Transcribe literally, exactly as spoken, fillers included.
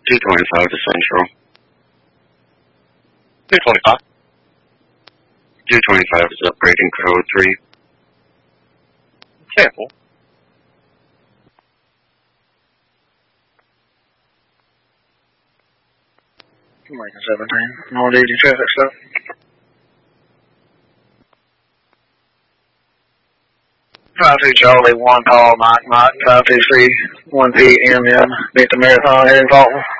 two twenty-five to Central. two twenty-five. two twenty-five is upgrading code three. Careful. Lincoln seventeen. No duty traffic stop. five two Charlie, one Paul, Mike, Mike, five two three, one P M M, beat the marathon here in Faulkner.